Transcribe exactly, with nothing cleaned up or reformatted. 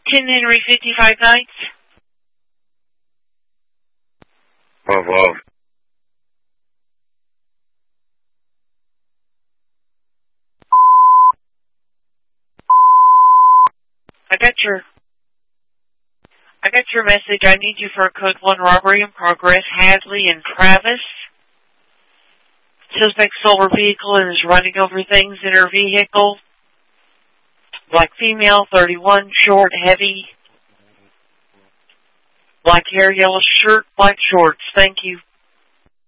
ten Henry fifty-five Nights. Love, love. I got your, I got your message. I need you for a code one robbery in progress. Hadley and Travis. Suspect stole her vehicle and is running over things in her vehicle. Black female, thirty-one, short, heavy. Black hair, yellow shirt, black shorts. Thank you.